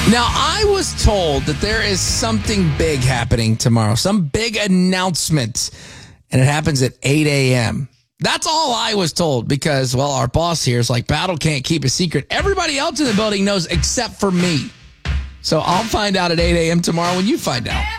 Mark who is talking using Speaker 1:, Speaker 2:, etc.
Speaker 1: Now, I was told that there is something big happening tomorrow, some big announcement, and it happens at 8 a.m. That's all I was told because, well, our boss here is like, Battle can't keep a secret. Everybody else in the building knows except for me. So I'll find out at 8 a.m. tomorrow when you find out.